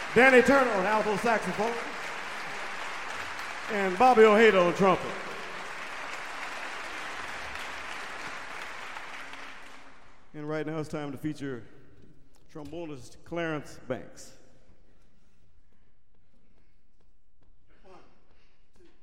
Danny Turner on alto saxophone, and Bobby Ojeda on trumpet. And right now it's time to feature trombonist Clarence Banks.